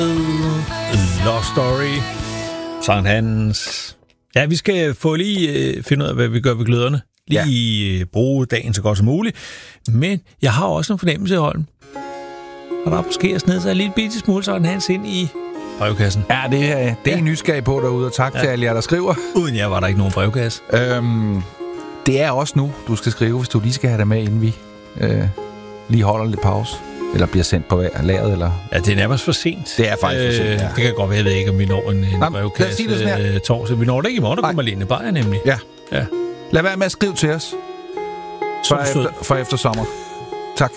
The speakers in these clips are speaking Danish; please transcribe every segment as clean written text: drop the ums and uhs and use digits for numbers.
Love Story. Sankt Hans. Ja, vi skal få lige finde ud af, hvad vi gør ved gløderne. Lige bruge dagen så godt som muligt. Men jeg har også en fornemmelse i Holm. Og der er måske snedet sig en lille bitte smule Sankt Hans ind i brevkassen. Ja, det er en nysgerrig på derude, og tak til alle jer, der skriver. Uden jer var der ikke nogen brevkasse. Det er også nu, du skal skrive, hvis du lige skal have det med, inden vi lige holder lidt pause. Eller bliver sendt på lageret, eller... Ja, det er nærmest for sent. Det er faktisk for sent, ja. Det kan godt være, jeg ved ikke, om vi når en brevkasse torsdag. Vi når det ikke i morgen, der kommer Lene Beyer nemlig. Ja. Lad være med at skrive til os. For efter sommer. Tak.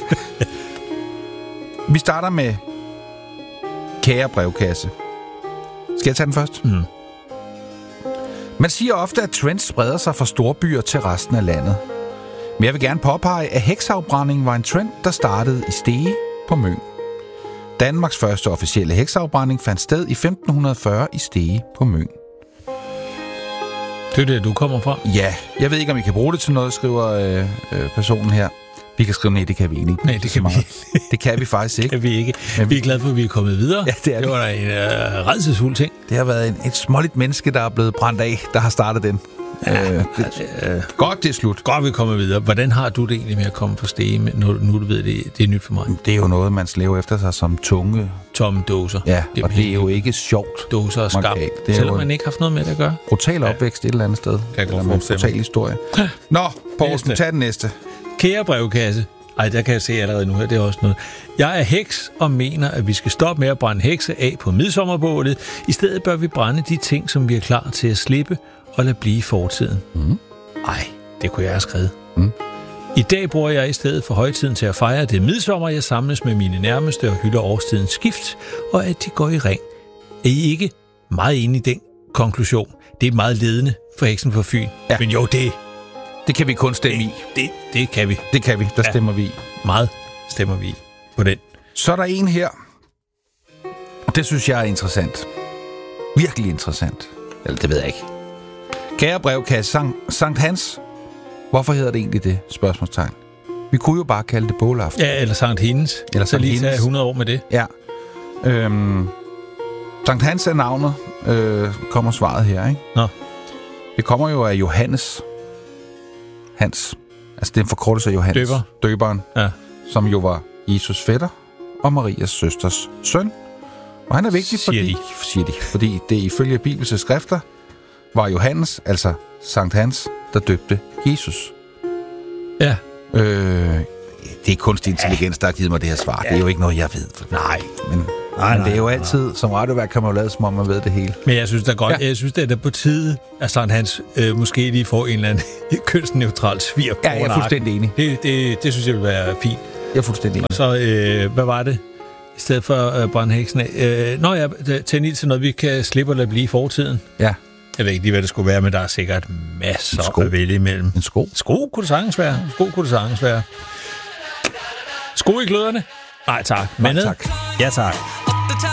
Vi starter med kære brevkasse. Skal jeg tage den først? Mm. Man siger ofte, at trends spreder sig fra storbyer til resten af landet. Men jeg vil gerne påpege, at hekseafbrænding var en trend, der startede i Stege på Møn. Danmarks første officielle hekseafbrænding fandt sted i 1540 i Stege på Møn. Det er det, du kommer fra? Ja, jeg ved ikke, om I kan bruge det til noget, skriver personen her. Vi kan skrive, nej, det kan vi ikke. Nej, det kan vi ikke. Det kan vi faktisk ikke. Det kan vi ikke. Men vi er glade for, at vi er kommet videre. Ja, det var da en rædselsfuld ting. Det har været et småligt menneske, der er blevet brændt af, der har startet den. Godt, det er slut. Godt, vi kommer videre. Hvordan har du det egentlig med at komme fra Stege, nu du ved, det er nyt for mig? Det er jo noget, man slæver efter sig som tunge... Tomme dåser. Ja, og det er jo ikke sjovt. Dåser og skab. Selvom man ikke har haft noget med det at gøre. Brutal opvækst et eller andet sted. Kan eller med brutal historie. Nå, Poulsen, tag den næste. Kære brevkasse. Ej, der kan jeg se allerede nu her, det er også noget. Jeg er heks og mener, at vi skal stoppe med at brænde hekse af på midsommerbålet. I stedet bør vi brænde de ting, som vi er klar til at slippe og lade blive i fortiden. Ej, det kunne jeg have skrevet. I dag bruger jeg i stedet for højtiden til at fejre det midsommer, jeg samles med mine nærmeste og hylder årstidens skift, og at de går i ring. Er I ikke meget enige i den konklusion? Det er meget ledende for heksen på Fyn. Ja. Men jo, det kan vi kun stemme i. Det kan vi. Det kan vi. Der stemmer vi i. Meget stemmer vi i på den. Så er der en her. Det synes jeg er interessant. Virkelig interessant. Eller det ved jeg ikke. Kære brevkasse, Sankt Hans. Hvorfor hedder det egentlig det? Spørgsmålstegn. Vi kunne jo bare kalde det bålaften. Ja, eller Sankt Hendes. Eller så lige tage 100 år med det. Ja. Sankt Hans er navnet. Kommer svaret her, ikke? Nå. Det kommer jo af Johannes. Hans. Altså, det er en forkortelse af Johannes. Døberen. Ja. Som jo var Jesus fætter og Marias søsters søn. Og han er vigtig, fordi det ifølge bibelske skrifter var Johannes, altså Sankt Hans, der døbte Jesus. Ja. Det er kunstig intelligens, der har givet mig det her svar. Ja. Det er jo ikke noget, jeg ved. Nej. Men det er jo altid, som radiovært kan man jo lade, som om man ved det hele. Men jeg synes, jeg synes, det er på tide, at Sankt Hans måske lige får en eller anden kønsneutral svir på. Ja, jeg er fuldstændig enig. Det synes jeg vil være fint. Jeg er fuldstændig enig. Og så, hvad var det? I stedet for brænde heksen af. Tænd ild til noget, vi kan slippe og lade blive i fortiden. Ja. Jeg ved ikke lige, hvad det skulle være, men der er sikkert masser at vælge imellem. En sko? Sko kunne det sagtens være. Sko i gløderne? Nej, tak. Nej, tak. Ja, tak.